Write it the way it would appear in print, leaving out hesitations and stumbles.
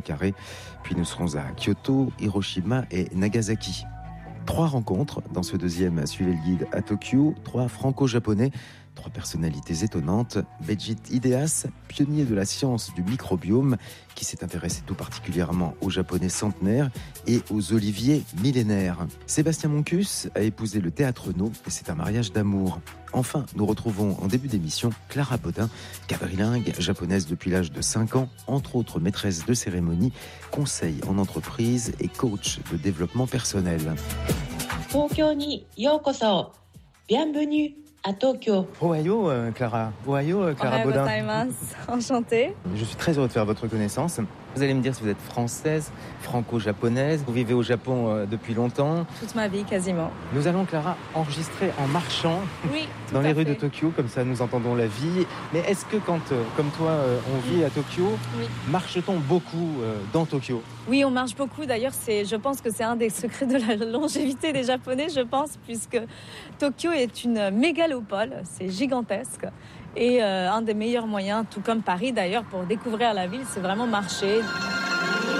carrés. Puis nous serons à Kyoto, Hiroshima et Nagasaki. 3 rencontres dans ce deuxième Suivez le guide à Tokyo, 3 franco-japonais, 3 personnalités étonnantes. Vegit Ideas, pionnier de la science du microbiome, qui s'est intéressé tout particulièrement aux japonais centenaires et aux oliviers millénaires. Sébastien Moncus a épousé le théâtre No et c'est un mariage d'amour. Enfin, nous retrouvons en début d'émission Clara Baudin, quadrilingue, japonaise depuis l'âge de 5 ans, entre autres maîtresse de cérémonie, conseil en entreprise et coach de développement personnel. Tokyo ni yokoso. Bienvenue à Tokyo. Ohayo, Clara. Ohayo, Clara Baudin. Enchantée. Je suis très heureux de faire votre connaissance. Vous allez me dire si vous êtes française, franco-japonaise. Vous vivez au Japon depuis longtemps. Toute ma vie, quasiment. Nous allons, Clara, enregistrer en marchant dans les rues de Tokyo, comme ça nous entendons la vie. Mais est-ce que quand, comme toi, on vit à Tokyo, marche-t-on beaucoup dans Tokyo ? Oui, on marche beaucoup. D'ailleurs, je pense que c'est un des secrets de la longévité des Japonais, puisque Tokyo est une mégalopole. C'est gigantesque. Et un des meilleurs moyens, tout comme Paris d'ailleurs, pour découvrir la ville, c'est vraiment marcher